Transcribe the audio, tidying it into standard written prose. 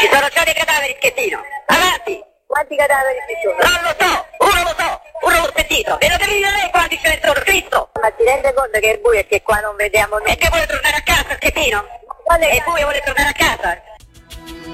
Ci sono già dei cadaveri, Schettino. Avanti. Quanti cadaveri ci sono? Non lo so, uno l'ho sentito. E lo devi dire lei quanti ce ne sono, Cristo. Ma ti rende conto che è buio e che qua non vediamo nulla? E che vuole tornare a casa, Schettino? Quale È buio, vuole tornare a casa.